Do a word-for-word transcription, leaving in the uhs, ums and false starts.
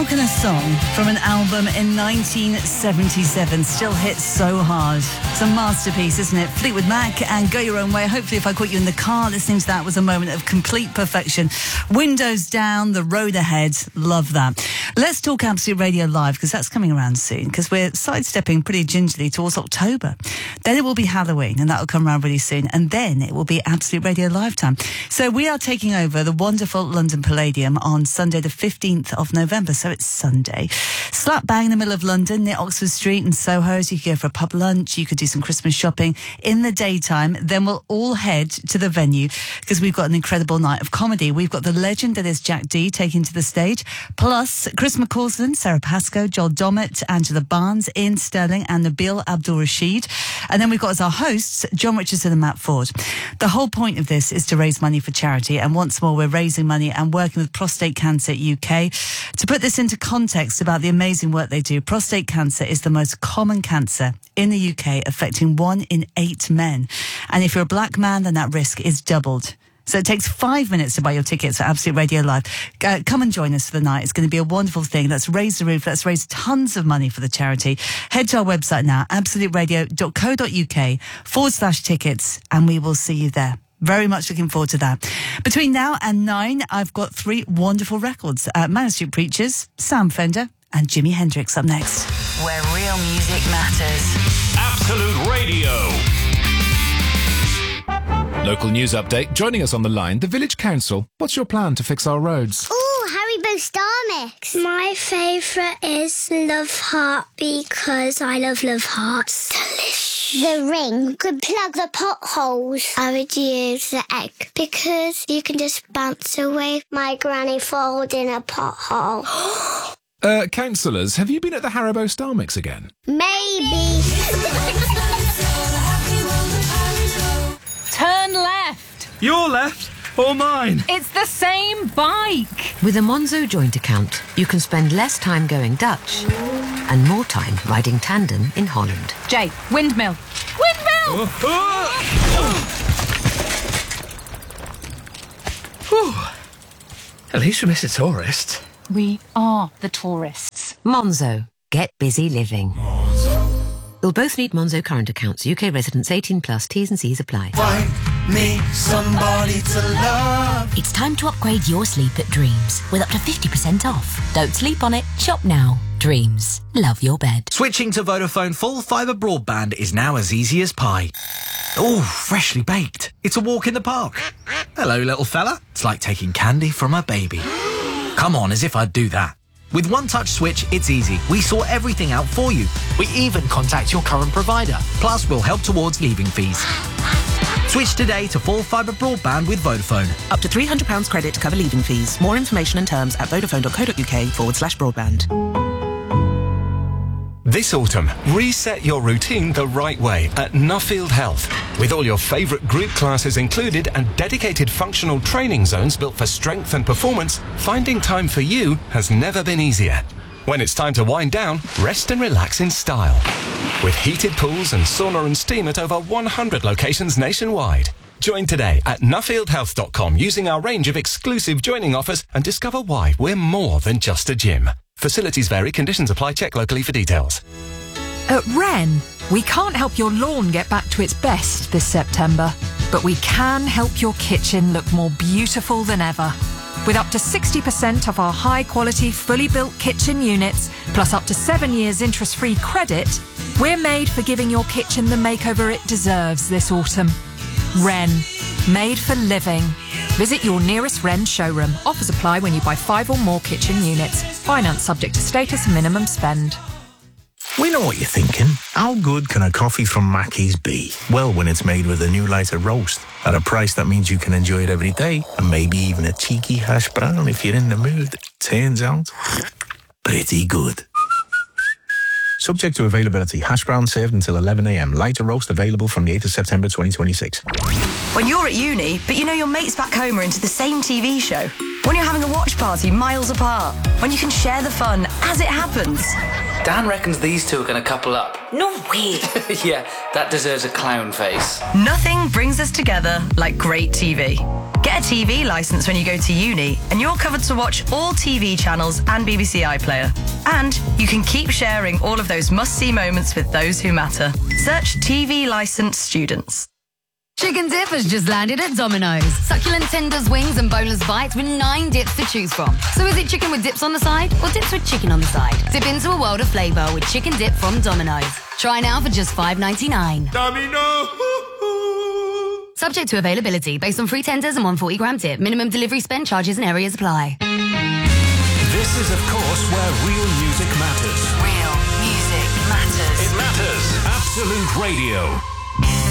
can a song from an album in nineteen seventy-seven still hit so hard? It's a masterpiece, isn't it? Fleetwood Mac and Go Your Own Way. Hopefully if I caught you in the car listening to that was a moment of complete perfection. Windows down, the road ahead. Love that. Let's talk Absolute Radio Live, because that's coming around soon, because we're sidestepping pretty gingerly towards October. Then it will be Halloween, and that will come around really soon. And then it will be Absolute Radio Live time. So we are taking over the wonderful London Palladium on Sunday the fifteenth of November. So it's Sunday. Slap bang in the middle of London, near Oxford Street and Soho. So you could go for a pub lunch, you could do some Christmas shopping in the daytime. Then we'll all head to the venue, because we've got an incredible night of comedy. We've got the legend that is Jack Dee taking to the stage, plus Chris McCausland, Sarah Pascoe, Joel Dommett, Angela Barnes, Ian Sterling and Nabil Abdul-Rashid. And then we've got as our hosts, John Richardson and Matt Ford. The whole point of this is to raise money for charity, and once more we're raising money and working with Prostate Cancer U K. To put this into context about the amazing work they do, prostate cancer is the most common cancer in the U K, affecting one in eight men. And if you're a black man, then that risk is doubled. So it takes five minutes to buy your tickets for Absolute Radio Live. Uh, come and join us for the night. It's going to be a wonderful thing. Let's raise the roof. Let's raise tons of money for the charity. Head to our website now, absoluteradio.co.uk forward slash tickets, and we will see you there. Very much looking forward to that. Between now and nine, I've got three wonderful records. Uh, Manor Street Preachers, Sam Fender, and Jimi Hendrix up next. Where real music matters. Absolute Radio. Local news update. Joining us on the line, the Village Council. What's your plan to fix our roads? Ooh, Haribo Star Mix. My favourite is Love Heart, because I love Love Hearts. Delicious. The ring could plug the potholes. I would use the egg, because you can just bounce away my granny falls in a pothole. uh, councillors, have you been at the Haribo Star Mix again? Maybe. Turn left. Your left or mine? It's the same bike. With a Monzo joint account, you can spend less time going Dutch and more time riding tandem in Holland. Jay, windmill. Windmill! Oh, oh. At least we missed a tourist. We are the tourists. Monzo. Get busy living. You'll both need Monzo current accounts. U K residents eighteen plus. T's and C's apply. Find me somebody to love. It's time to upgrade your sleep at Dreams with up to fifty percent off. Don't sleep on it. Shop now. Dreams. Love your bed. Switching to Vodafone full fibre broadband is now as easy as pie. Oh, freshly baked. It's a walk in the park. Hello, little fella. It's like taking candy from a baby. Come on, as if I'd do that. With One Touch Switch, it's easy. We sort everything out for you. We even contact your current provider. Plus, we'll help towards leaving fees. Switch today to full fibre broadband with Vodafone. Up to three hundred pounds credit to cover leaving fees. More information and terms at vodafone.co.uk forward slash broadband. This autumn, reset your routine the right way at Nuffield Health. With all your favourite group classes included and dedicated functional training zones built for strength and performance, finding time for you has never been easier. When it's time to wind down, rest and relax in style. With heated pools and sauna and steam at over one hundred locations nationwide. Join today at nuffield health dot com using our range of exclusive joining offers and discover why we're more than just a gym. Facilities vary, conditions apply, check locally for details. At Wren, we can't help your lawn get back to its best this September, but we can help your kitchen look more beautiful than ever. With up to sixty percent of our high-quality, fully built kitchen units, plus up to seven years interest-free credit, we're made for giving your kitchen the makeover it deserves this autumn. Wren. Made for living. Visit your nearest Wren showroom. Offers apply when you buy five or more kitchen units. Finance subject to status and minimum spend. We know what you're thinking. How good can a coffee from Mackey's be? Well, when it's made with a new lighter roast at a price that means you can enjoy it every day, and maybe even a cheeky hash brown if you're in the mood. Turns out, pretty good. Subject to availability. Hash brown served until eleven a m. Lighter roast available from the eighth of September twenty twenty-six. When you're at uni, but you know your mates back home are into the same T V show. When you're having a watch party miles apart. When you can share the fun as it happens. Dan reckons these two are going to couple up. No way. Yeah, that deserves a clown face. Nothing brings us together like great T V. Get a T V licence when you go to uni, and you're covered to watch all T V channels and B B C iPlayer. And you can keep sharing all of those must-see moments with those who matter. Search T V licensed students. Chicken dip has just landed at Domino's. Succulent tenders, wings and boneless bites with nine dips to choose from. So is it chicken with dips on the side or dips with chicken on the side? Dip into a world of flavour with chicken dip from Domino's. Try now for just five ninety-nine. Domino. Subject to availability based on free tenders and one hundred forty gram tip. Minimum delivery spend, charges and areas apply. This is, of course, where real music matters. Real music matters. It matters. Absolute Radio.